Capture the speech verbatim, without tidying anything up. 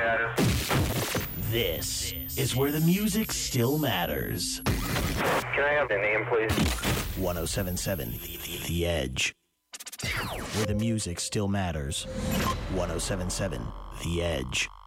This is where the music still matters. Can I have the name, please? one oh seven point seven The Edge. Where the music still matters. one oh seven point seven The Edge.